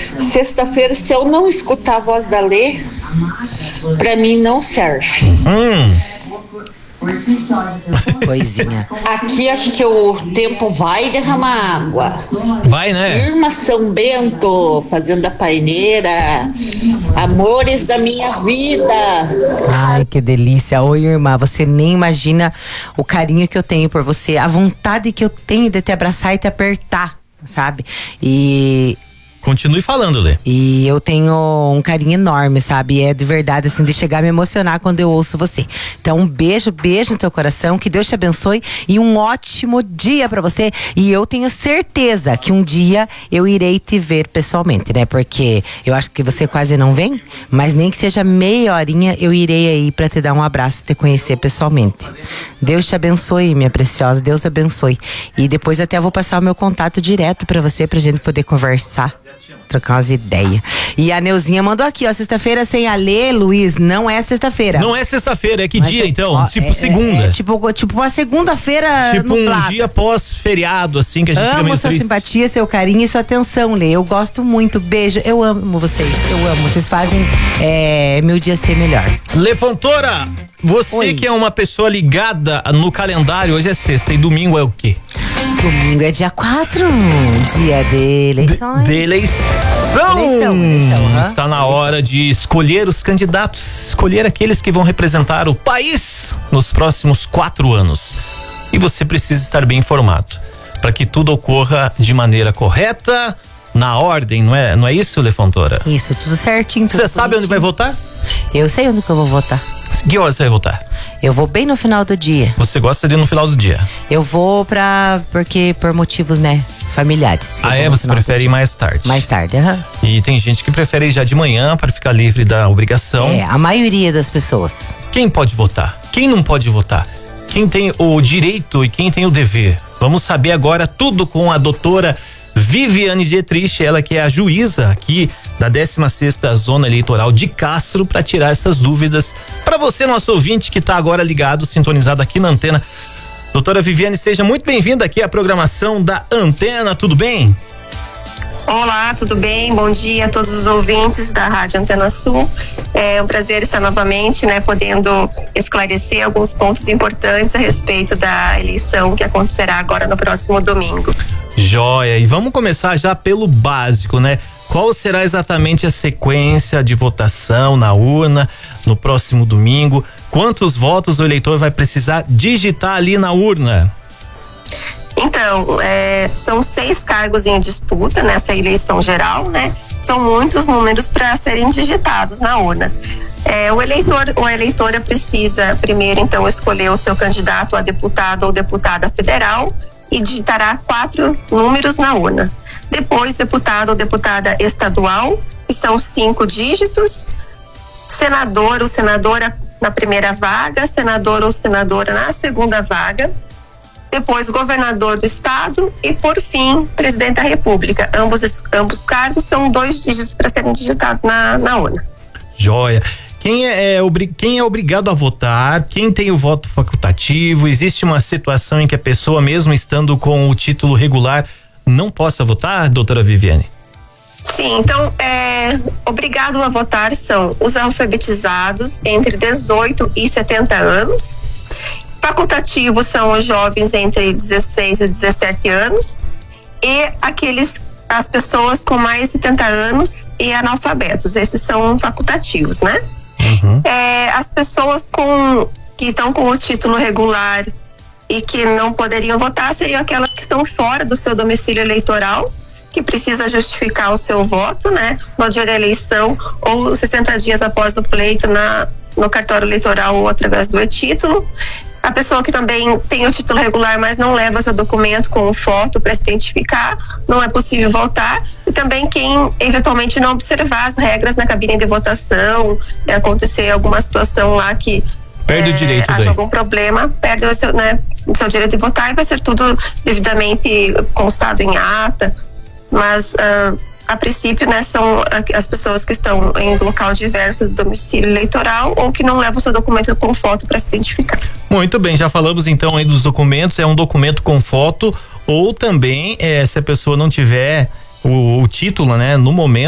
Sexta-feira, se eu não escutar a voz da Lê, pra mim não serve. Coisinha. Aqui acho que o tempo vai derramar água. Vai, né? Irmã São Bento, Fazenda Paineira, amores da minha vida. Ai, que delícia. Oi, irmã, você nem imagina o carinho que eu tenho por você, a vontade que eu tenho de te abraçar e te apertar, sabe? Continue falando, Lê. E eu tenho um carinho enorme, sabe? E é de verdade, assim, de chegar a me emocionar quando eu ouço você. Então, um beijo no teu coração, que Deus te abençoe e um ótimo dia pra você. E eu tenho certeza que um dia eu irei te ver pessoalmente, né? Porque eu acho que você quase não vem, mas nem que seja meia horinha, eu irei aí pra te dar um abraço, te conhecer pessoalmente. Deus te abençoe, minha preciosa, Deus abençoe. E depois até vou passar o meu contato direto pra você, pra gente poder conversar. Trocar umas ideias. E a Neuzinha mandou aqui, ó, sexta-feira sem a Lê, Luiz, não é sexta-feira. Não é sexta-feira, é que Mas dia então? ó, Segunda. Tipo uma segunda-feira Tipo no um plato. dia pós-feriado, assim, que a gente fica Amo meio sua triste. simpatia, seu carinho e sua atenção, Lê. Eu gosto muito, beijo, eu amo vocês, eu amo. Vocês fazem meu dia ser melhor. Lê Fontoura, você Oi. que é uma pessoa ligada no calendário, hoje é sexta e domingo é o quê? Domingo é dia 4, dia de eleições. De eleição! Está na hora de escolher os candidatos, escolher aqueles que vão representar o país nos próximos 4 anos. E você precisa estar bem informado, para que tudo ocorra de maneira correta, na ordem, não é isso, Lê Fontoura? Isso, tudo certinho. Você sabe onde vai votar? Eu sei onde que eu vou votar. Que hora você vai votar? Eu vou bem no final do dia. Você gosta de ir no final do dia? Eu vou porque por motivos, né, familiares. Você prefere ir mais tarde? Mais tarde, aham. E tem gente que prefere ir já de manhã para ficar livre da obrigação. A maioria das pessoas. Quem pode votar? Quem não pode votar? Quem tem o direito e quem tem o dever? Vamos saber agora tudo com a doutora Viviane Dietrich, ela que é a juíza aqui da 16ª Zona Eleitoral de Castro, para tirar essas dúvidas para você, nosso ouvinte, que está agora ligado, sintonizado aqui na Antena. Doutora Viviane, seja muito bem-vinda aqui à programação da Antena, tudo bem? Olá, tudo bem? Bom dia a todos os ouvintes da Rádio Antena Sul. É um prazer estar novamente, né, podendo esclarecer alguns pontos importantes a respeito da eleição que acontecerá agora no próximo domingo. Joia, e vamos começar já pelo básico, né? Qual será exatamente a sequência de votação na urna no próximo domingo? Quantos votos o eleitor vai precisar digitar ali na urna? Então, são 6 cargos em disputa nessa eleição geral, né? São muitos números para serem digitados na urna. O eleitor ou a eleitora precisa primeiro, então, escolher o seu candidato a deputado ou deputada federal e digitará 4 números na urna. Depois, deputado ou deputada estadual, que são 5 dígitos, senador ou senadora na primeira vaga, senador ou senadora na segunda vaga, depois governador do estado e, por fim, presidente da república. Ambos cargos são 2 dígitos para serem digitados na urna. Joia. Quem é obrigado a votar? Quem tem o voto facultativo? Existe uma situação em que a pessoa, mesmo estando com o título regular, não possa votar, doutora Viviane? Sim, então, obrigado a votar são os alfabetizados entre 18 e 70 anos. Facultativos são os jovens entre 16 e 17 anos e as pessoas com mais de 70 anos e analfabetos. Esses são facultativos, né? Uhum. As pessoas que estão com o título regular e que não poderiam votar seriam aquelas que estão fora do seu domicílio eleitoral, que precisa justificar o seu voto, né? No dia da eleição ou 60 dias após o pleito no cartório eleitoral ou através do e-título. A pessoa que também tem o título regular, mas não leva seu documento com foto para se identificar, não é possível votar. E também quem eventualmente não observar as regras na cabine de votação, acontecer alguma situação lá que perde o direito haja algum problema, perde o seu direito de votar, e vai ser tudo devidamente constado em ata. Mas a princípio, né, são as pessoas que estão em local diverso do domicílio eleitoral ou que não levam seu documento com foto para se identificar. Muito bem, já falamos então aí dos documentos. É um documento com foto ou também se a pessoa não tiver o título, né, no momento,